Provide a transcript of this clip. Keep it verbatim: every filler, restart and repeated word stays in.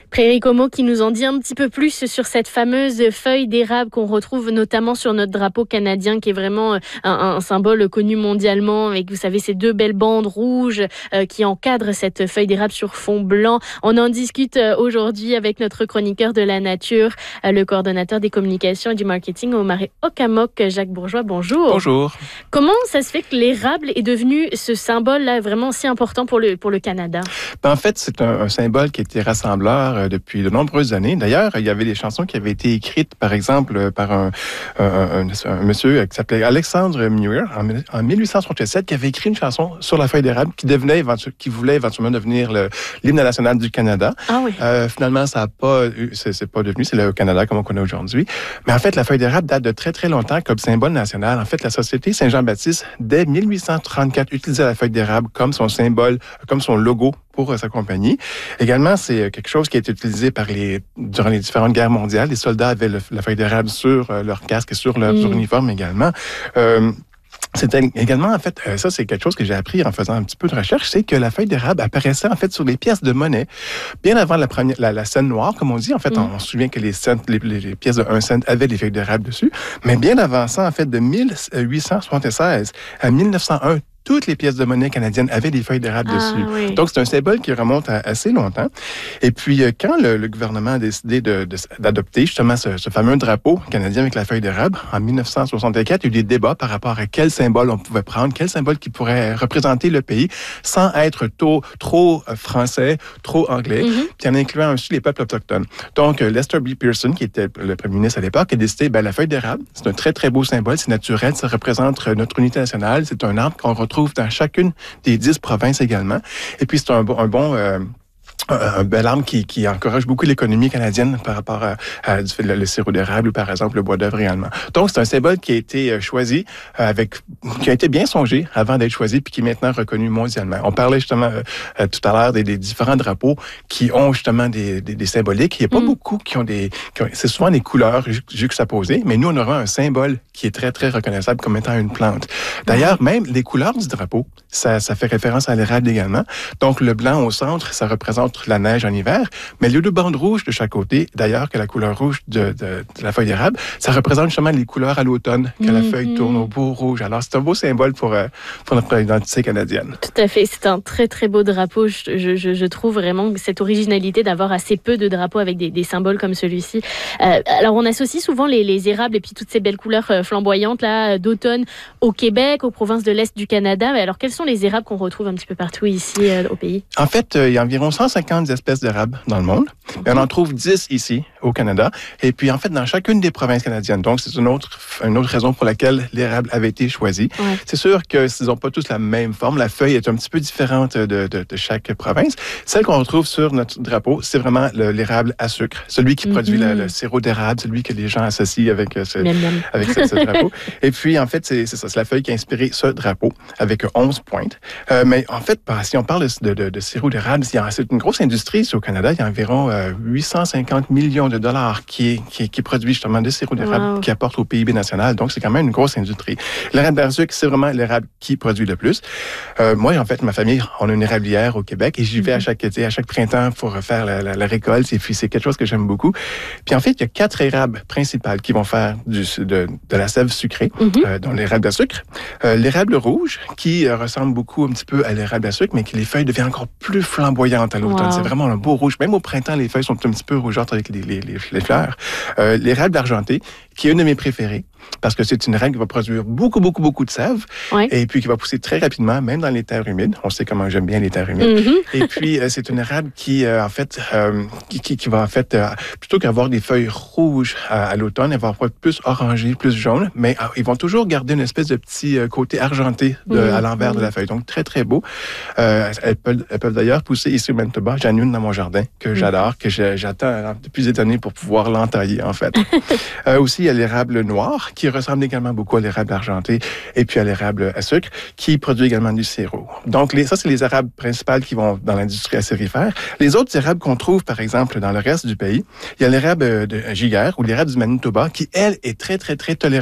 Prairie Como qui nous en dit un petit peu plus sur cette fameuse feuille d'érable qu'on retrouve notamment sur notre drapeau canadien, qui est vraiment un, un symbole connu mondialement, avec, vous savez, ces deux belles bandes rouges euh, qui encadrent cette feuille d'érable sur fond blanc. On en discute euh, aujourd'hui avec notre chroniqueur de la nature, euh, le coordonnateur des communications et du marketing au Marais Ocamok, Jacques Bourgeois. Bonjour. Bonjour. Comment ça se fait que l'érable est devenu ce symbole-là vraiment si important pour le, pour le Canada? Ben, en fait, c'est un, un symbole qui a été rassembleur euh, depuis de nombreuses années. D'ailleurs, il y avait des chansons qui avaient été écrites, par exemple, par un, un, un, un monsieur qui s'appelait Alexandre Muir en, en mille huit cent soixante-sept, qui avait écrit une chanson sur la feuille d'érable qui devenait éventu- qui voulait éventuellement devenir le, l'hymne national du Canada. Ah oui. Euh, finalement, ça n'a pas, c'est, c'est pas devenu, c'est le Canada comme on connaît aujourd'hui. Mais en fait, la feuille d'érable date de très, très longtemps comme symbole national. En fait, la Société Saint-Jean-Baptiste, dès mille huit cent trente-quatre, utilisait la feuille d'érable comme son symbole, comme son logo pour sa compagnie. Également, c'est quelque chose qui a été utilisé par les, durant les différentes guerres mondiales. Les soldats avaient le, la feuille d'érable sur euh, leur casque et sur leur mmh. uniforme également. Euh, C'était également, en fait, euh, ça, c'est quelque chose que j'ai appris en faisant un petit peu de recherche, c'est que la feuille d'érable apparaissait, en fait, sur les pièces de monnaie, bien avant la, première, la, la scène noire, comme on dit. En fait, mm. on, on se souvient que les, cents, les, les pièces de un cent avaient des feuilles d'érable dessus. Mais bien avant ça, en fait, de mille huit cent soixante-seize à mille neuf cent un, toutes les pièces de monnaie canadiennes avaient des feuilles d'érable ah, dessus. Oui. Donc, c'est un symbole qui remonte à assez longtemps. Et puis, quand le, le gouvernement a décidé de, de, d'adopter justement ce, ce fameux drapeau canadien avec la feuille d'érable, en mille neuf cent soixante-quatre, il y a eu des débats par rapport à quel symbole on pouvait prendre, quel symbole qui pourrait représenter le pays sans être trop, trop français, trop anglais, mm-hmm. puis en incluant aussi les peuples autochtones. Donc, Lester B. Pearson, qui était le premier ministre à l'époque, a décidé, ben, la feuille d'érable, c'est un très, très beau symbole, c'est naturel, ça représente notre unité nationale, c'est un arbre qu'on retrouve dans chacune des dix provinces également. Et puis, c'est un, un bon... Euh, un bel arbre qui, qui encourage beaucoup l'économie canadienne par rapport à, à du, le, le sirop d'érable ou par exemple le bois d'œuvre également. Donc, c'est un symbole qui a été choisi avec, qui a été bien songé avant d'être choisi puis qui est maintenant reconnu mondialement. On parlait justement euh, tout à l'heure des, des différents drapeaux qui ont justement des, des, des symboliques. Il n'y a pas mm. beaucoup qui ont des, qui ont, c'est souvent des couleurs ju- juxtaposées, mais nous, on aura un symbole qui est très, très reconnaissable comme étant une plante. D'ailleurs, même les couleurs du drapeau, ça, ça fait référence à l'érable également. Donc, le blanc au centre, ça représente la neige en hiver, mais les deux bandes rouges de chaque côté, d'ailleurs que la couleur rouge de, de, de la feuille d'érable, ça représente justement les couleurs à l'automne, que mm-hmm. la feuille tourne au beau rouge. Alors, c'est un beau symbole pour, euh, pour notre identité canadienne. Tout à fait. C'est un très, très beau drapeau. Je, je, je trouve vraiment cette originalité d'avoir assez peu de drapeaux avec des, des symboles comme celui-ci. Euh, alors, on associe souvent les, les érables et puis toutes ces belles couleurs flamboyantes là, d'automne au Québec, aux provinces de l'Est du Canada. Mais alors, quels sont les érables qu'on retrouve un petit peu partout ici euh, au pays? En fait, euh, il y a environ cent cinquante espèces d'érables dans le monde. Et on en trouve dix ici, au Canada. Et puis, en fait, dans chacune des provinces canadiennes. Donc, c'est une autre, une autre raison pour laquelle l'érable avait été choisi. Ouais. C'est sûr qu'ils n'ont pas tous la même forme. La feuille est un petit peu différente de, de, de chaque province. Celle qu'on retrouve sur notre drapeau, c'est vraiment le, l'érable à sucre. Celui qui mm-hmm. produit la, le sirop d'érable, celui que les gens associent avec ce, avec ce, ce drapeau. Et puis, en fait, c'est, c'est ça. C'est la feuille qui a inspiré ce drapeau avec onze pointes. Euh, mais en fait, si on parle de, de, de sirop d'érable, c'est une grosse industrie ici au Canada. Il y a environ euh, huit cent cinquante millions de dollars qui est, qui, qui produit justement de sirop d'érable wow. qui apporte au P I B national. Donc, c'est quand même une grosse industrie. L'érable à sucre, c'est vraiment l'érable qui produit le plus. Euh, moi, en fait, ma famille, on a une érablière au Québec et j'y vais mm-hmm. à chaque été, à chaque printemps pour faire la, la, la récolte. Et puis, c'est quelque chose que j'aime beaucoup. Puis, en fait, il y a quatre érables principales qui vont faire du, de, de la sève sucrée, mm-hmm. euh, dont l'érable à sucre. Euh, l'érable rouge, qui euh, ressemble beaucoup un petit peu à l'érable à sucre, mais qui les feuilles deviennent encore plus flamboyantes à l'automne. Wow. C'est vraiment un beau rouge. Même au printemps, les feuilles sont un petit peu rougeâtres avec les, les, les, les fleurs. Euh, l'érable argenté, qui est une de mes préférées, parce que c'est une érable qui va produire beaucoup, beaucoup, beaucoup de sève, ouais. et puis qui va pousser très rapidement, même dans les terres humides. On sait comment j'aime bien les terres humides. Mm-hmm. Et puis, euh, c'est une érable qui, euh, en fait, euh, qui, qui, qui va, en fait, euh, plutôt qu'avoir des feuilles rouges à, à l'automne, elles vont avoir plus orangé, plus jaune, mais euh, ils vont toujours garder une espèce de petit euh, côté argenté de, mm-hmm. à l'envers mm-hmm. de la feuille. Donc, très, très beau. Euh, elles, peuvent, elles peuvent d'ailleurs pousser ici au Manitoba. J'en ai une dans mon jardin que mm-hmm. j'adore, que je, j'attends depuis des années pour pouvoir l'entailler, en fait. euh, aussi, il y a l'érable noir, qui ressemble également beaucoup à l'érable argenté, et puis à l'érable à sucre, qui produit également du sirop. Donc, les, ça, c'est les érables principales qui vont dans l'industrie acérifère. Les autres érables qu'on trouve, par exemple, dans le reste du pays, il y a l'érable de Giguère ou l'érable du Manitoba, qui, elle, est très, très, très tolérante